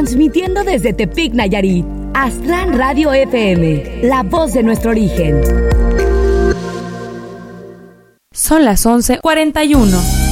Transmitiendo desde Tepic, Nayarit. Aztlán Radio FM, la voz de nuestro origen. Son las 11:41.